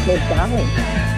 They're darling.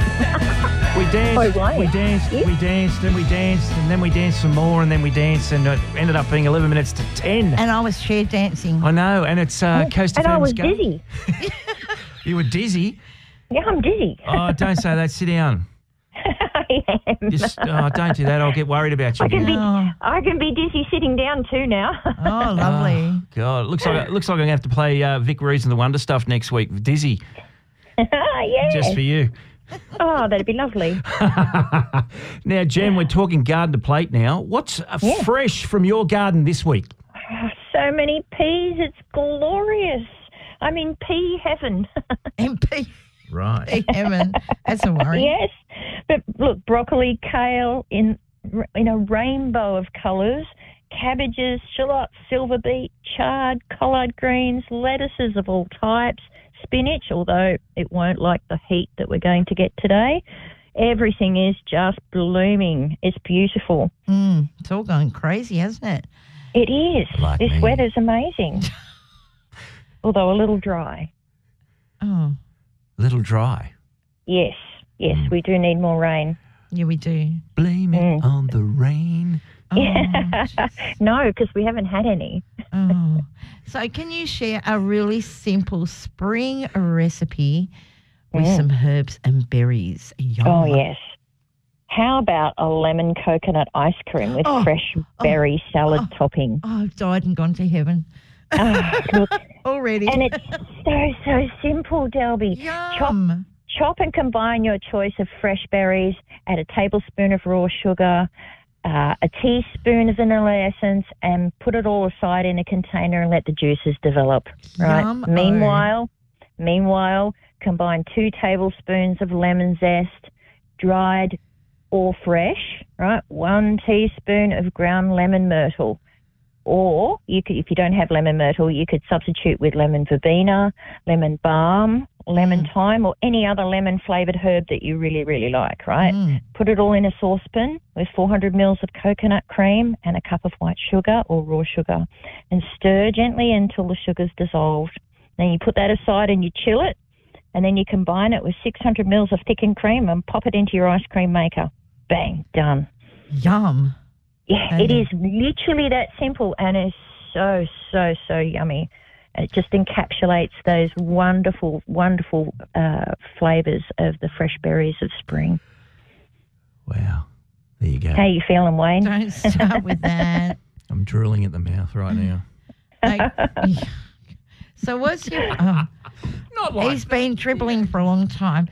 We danced, Oh, right. we danced, Yes. we danced, and we danced, and then we danced some more, and then we danced, and it ended up being 11 minutes to 10. And I was chair dancing. I know, and it's Coast And I FM's was go. dizzy. You were dizzy? Yeah, I'm dizzy. Oh, don't say that. Sit down. I am. Don't do that. I'll get worried about you. I can again. I can be dizzy sitting down too now. Oh, lovely. Oh, God, looks like I'm going to have to play Vic Reeves and the Wonder Stuff next week. Dizzy, Yeah. just for you. Oh, that'd be lovely. Now, Jen, we're talking garden to plate now. What's fresh from your garden this week? So many peas. It's glorious. I'm in pea heaven. MP. Right. Heaven. That's a worry. Yes. But look, broccoli, kale in a rainbow of colours, cabbages, shallots, silver beet, chard, collard greens, lettuces of all types, spinach, although it won't like the heat that we're going to get today. Everything is just blooming. It's beautiful. It's all going crazy, hasn't it? It is. Like This me. weather's amazing. Although a little dry. Oh, Little dry. Yes, we do need more rain. yeah, we do. Blame it on the rain. Oh, No, because we haven't had any. oh. So can you share a really simple spring recipe with some herbs and berries? Yum. Oh, yes. How about a lemon coconut ice cream with fresh berry salad topping? Oh, I've died and gone to heaven Look, already. and it's so simple, Delby. Yum. Chop and combine your choice of fresh berries, add a tablespoon of raw sugar, a teaspoon of vanilla essence, and put it all aside in a container and let the juices develop. Right. Yum. Meanwhile, combine 2 tablespoons of lemon zest, dried or fresh. Right. 1 teaspoon of ground lemon myrtle. Or you could, if you don't have lemon myrtle, you could substitute with lemon verbena, lemon balm, lemon thyme, or any other lemon-flavoured herb that you really, really like, right? Put it all in a saucepan with 400 mils of coconut cream and a cup of white sugar or raw sugar, and stir gently until the sugar's dissolved. Then you put that aside and you chill it, and then you combine it with 600 mils of thickened cream and pop it into your ice cream maker. Bang, done. Yum. Yeah, it is literally that simple, and it's so yummy. It just encapsulates those wonderful flavours of the fresh berries of spring. Wow. There you go. How you feeling, Wayne? Don't start with that. I'm drooling at the mouth right now. So what's your... Not like he's been dribbling for a long time.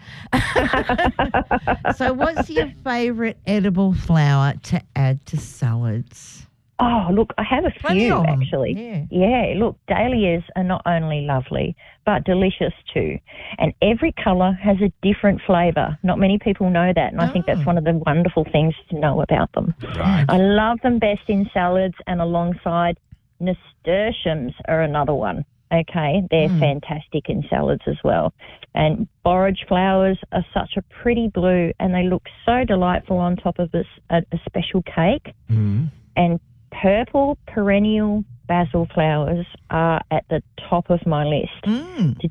So what's your favourite edible flower to add to salads? Oh, look, I have a Plenty few, of 'em. actually. Yeah. Look, dahlias are not only lovely, but delicious too. And every colour has a different flavour. Not many people know that, and I think that's one of the wonderful things to know about them. Right. I love them best in salads, and alongside nasturtiums are another one. Okay, they're fantastic in salads as well. And borage flowers are such a pretty blue, and they look so delightful on top of a special cake. And purple perennial basil flowers are at the top of my list.